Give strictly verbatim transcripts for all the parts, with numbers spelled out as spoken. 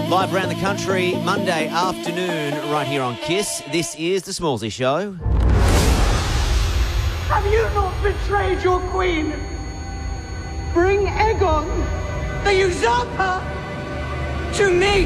Live around the country, Monday afternoon, right here on KISS. This is The Smallsy Show. Have you not betrayed your queen? Bring Aegon, the usurper, to me.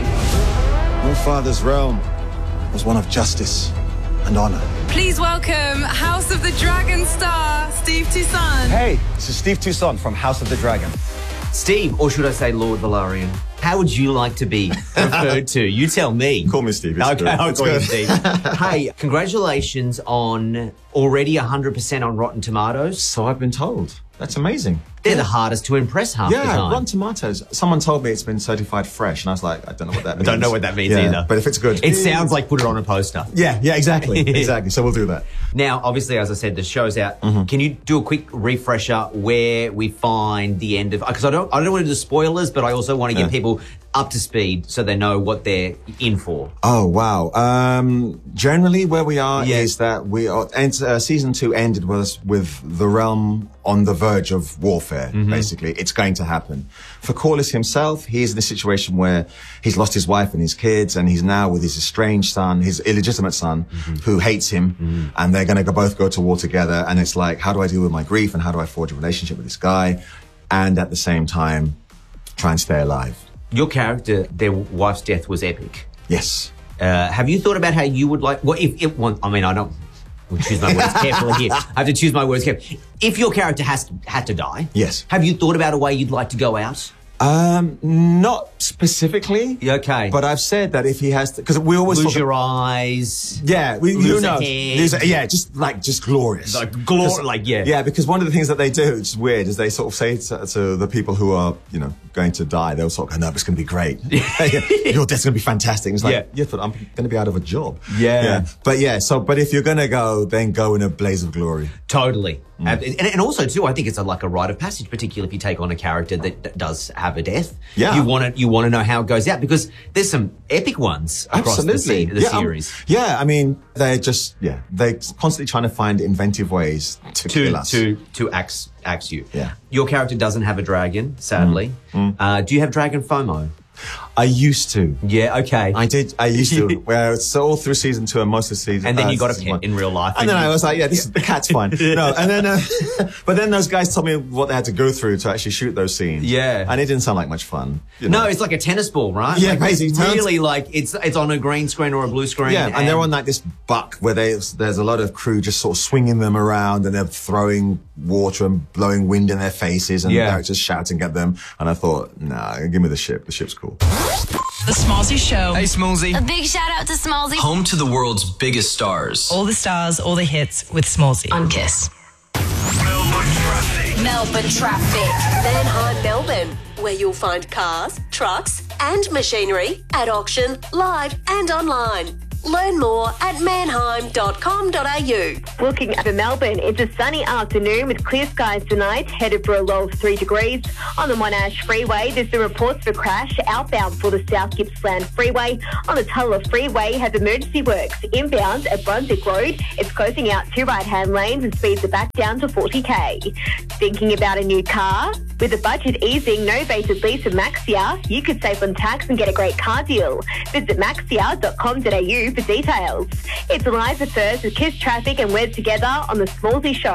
Your father's realm was one of justice and honor. Please welcome House of the Dragon star, Steve Toussaint. Hey, this is Steve Toussaint from House of the Dragon. Steve, or should I say Lord Valarian, how would you like to be referred to? You tell me. Call me Steve. It's okay, good. I'll It's call you good. Steve. Hey, congratulations on already one hundred percent on Rotten Tomatoes. So I've been told. That's amazing. They're the hardest to impress half Yeah, the time. Rotten Tomatoes. Someone told me it's been certified fresh, and I was like, I don't know what that means. I don't know what that means Yeah, either. But if it's good. It sounds like put it on a poster. Yeah, yeah, exactly. exactly. So we'll do that. Now, obviously, as I said, the show's out. Mm-hmm. Can you do a quick refresher where we find the end of... Because I don't, I don't want to do spoilers, but I also want to get Yeah. people up to speed so they know what they're in for. Oh, wow. Um, generally, where we are Yeah. is that we are, and, uh, season two ended was with the realm on the verge of warfare, Mm-hmm. basically. It's going to happen. For Corlys himself, he's in a situation where he's lost his wife and his kids, and he's now with his estranged son, his illegitimate son, Mm-hmm. who hates him, and they're going to go, both go to war together. And it's like, how do I deal with my grief, and how do I forge a relationship with this guy, and at the same time, try and stay alive? Your character, their wife's death was epic. Yes. Uh, have you thought about how you would like... Well, if it well, I mean, I don't... We'll choose my words carefully here. I have to choose my words carefully. If your character has to, had to die... Yes. Have you thought about a way you'd like to go out? Um, not specifically. Okay. But I've said that if he has to, because we always Lose talk your about, eyes... yeah, we, lose you a know, head. lose a- yeah, just like just glorious, Like, glor- 'Cause- like, yeah. yeah. Because one of the things that they do, which is weird, is they sort of say to, to the people who are, you know, going to die, they'll sort of go, "No, but it's going to be great. Your death's going to be fantastic." It's like, Yeah. yeah, but I'm going to be out of a job. Yeah. But yeah, so but if you're going to go, then go in a blaze of glory. Totally. Mm. And, and also, too, I think it's a, like a rite of passage, particularly if you take on a character that, that does have a death. Yeah. You want to you want to know how it goes out, because there's some epic ones across the, se- the yeah, um, series. yeah, I mean, they're just, yeah, they're constantly trying to find inventive ways to, kill to us. to to axe axe you. Yeah. Your character doesn't have a dragon, sadly. Uh, do you have dragon FOMO? I used to. Yeah. Okay. I did. I used to. Where it's all through season two and most of season. And then uh, you got a season pet one. in real life. And then you- I was like, yeah, this is, the cat's fine. No, and then, uh, but then those guys told me what they had to go through to actually shoot those scenes. Yeah. And it didn't sound like much fun. you No, know. it's like a tennis ball, right? Yeah, like, basically, it's turns- really like it's it's on a green screen or a blue screen. Yeah, and, they're on like this buck where they, there's a lot of crew just sort of swinging them around, and they're throwing water and blowing wind in their faces, and Yeah. the characters shouting at them. And I thought, nah, give me the ship. The ship's cool. The Smallsy Show. Hey, Smallsy. A big shout out to Smallsy. Home to the world's biggest stars. All the stars, all the hits with Smallsy. On KISS. Melbourne traffic. Melbourne traffic. Manheim, Melbourne, where you'll find cars, trucks, and machinery at auction, live, and online. Learn more at manheim dot com dot a u. Looking over Melbourne, it's a sunny afternoon with clear skies tonight, headed for a low of three degrees. On the Monash Freeway, there's a report for crash outbound for the South Gippsland Freeway. On the Tulla Freeway, has emergency works. Inbound at Brunswick Road, it's closing out two right-hand lanes and speeds are back down to forty k. Thinking about a new car? With a budget easing, novated lease of Maxia, you could save on tax and get a great car deal. Visit maxia dot com dot a u for details. It's Eliza First with KISS Traffic and We're Together on The Smallsy Show.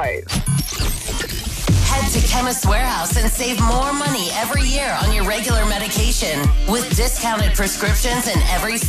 Head to Chemist Warehouse and save more money every year on your regular medication with discounted prescriptions and every